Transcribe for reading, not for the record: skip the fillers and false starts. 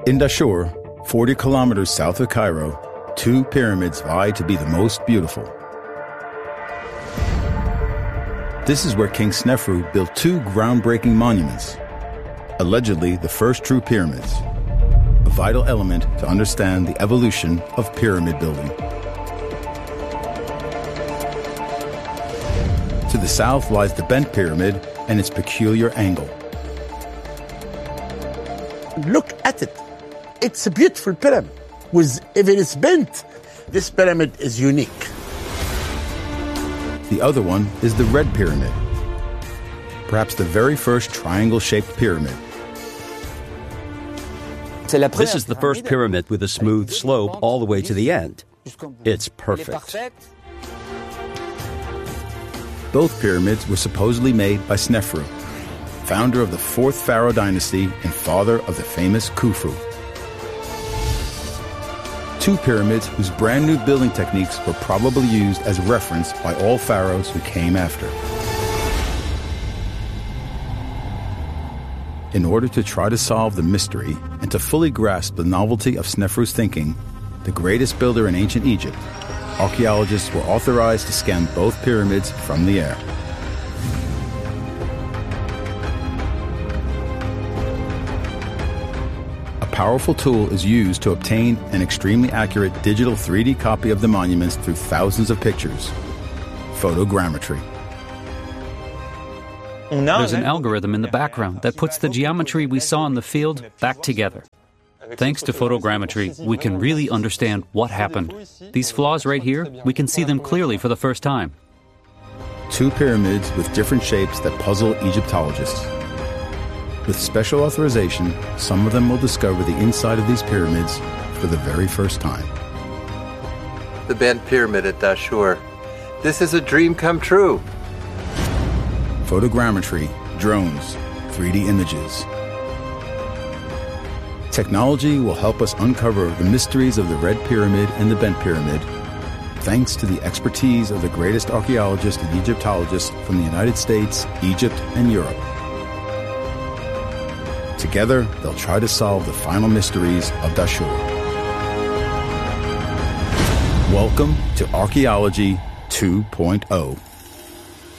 In Dashur, 40 kilometers south of Cairo, two pyramids vie to be the most beautiful. This is where King Snefru built two groundbreaking monuments, allegedly the first true pyramids, a vital element to understand the evolution of pyramid building. To the south lies the Bent Pyramid and its peculiar angle. Look at it. It's a beautiful pyramid. If it is bent, this pyramid is unique. The other one is the Red Pyramid, perhaps the very first triangle-shaped pyramid. This is the first pyramid with a smooth slope all the way to the end. It's perfect. Both pyramids were supposedly made by Snefru, founder of the 4th Pharaoh dynasty and father of the famous Khufu. Two pyramids whose brand new building techniques were probably used as reference by all pharaohs who came after. In order to try to solve the mystery and to fully grasp the novelty of Snefru's thinking, the greatest builder in ancient Egypt, archaeologists were authorized to scan both pyramids from the air. A powerful tool is used to obtain an extremely accurate digital 3D copy of the monuments through thousands of pictures: photogrammetry. There's an algorithm in the background that puts the geometry we saw in the field back together. Thanks to photogrammetry, we can really understand what happened. These flaws right here, we can see them clearly for the first time. Two pyramids with different shapes that puzzle Egyptologists. With special authorization, some of them will discover the inside of these pyramids for the very first time. The Bent Pyramid at Dashur. This is a dream come true. Photogrammetry, drones, 3D images. Technology will help us uncover the mysteries of the Red Pyramid and the Bent Pyramid, thanks to the expertise of the greatest archaeologists and Egyptologists from the United States, Egypt, and Europe. Together, they'll try to solve the final mysteries of Dashur. Welcome to Archaeology 2.0.